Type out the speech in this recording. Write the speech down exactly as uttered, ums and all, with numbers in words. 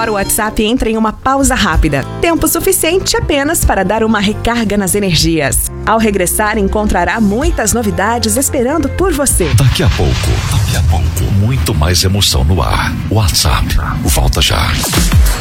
Agora o WhatsApp entra em uma pausa rápida. Tempo suficiente apenas para dar uma recarga nas energias. Ao regressar, encontrará muitas novidades esperando por você. Daqui a pouco, daqui a pouco, muito mais emoção no ar. WhatsApp, volta já.